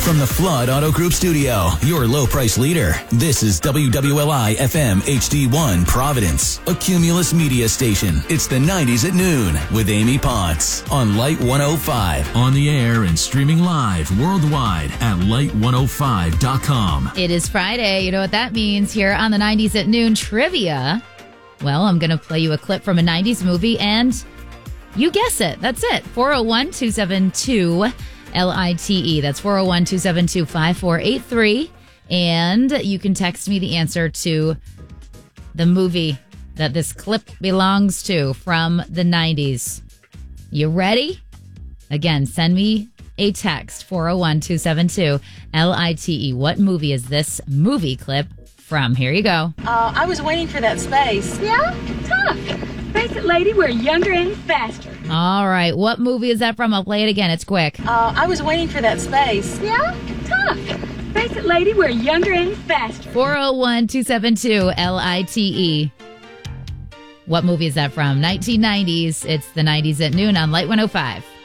From the Flood Auto Group studio, your low price leader, this is WWLI FM HD1 Providence, a Cumulus media station. It's the 90s at noon with Amy Potts on Light 105. On the air and streaming live worldwide at light105.com. It is Friday. You know what that means here on the 90s at noon trivia. Well, I'm going to play you a clip from a 90s movie and you guess it. That's it. 401-272 LITE. That's 401-272-5483. And you can text me the answer to the movie that this clip belongs to from the 90s. You ready? Again, send me a text, 401-272 LITE. What movie is this movie clip from? Here you go. I was waiting for that space. Yeah? Tough. Face it, lady, we're younger and faster. All right. What movie is that from? I'll play it again. It's quick. I was waiting for that space. Yeah? Tough. Face it, lady, we're younger and faster. 401-272 LITE. What movie is that from? 1990s. It's the 90s at noon on Light 105.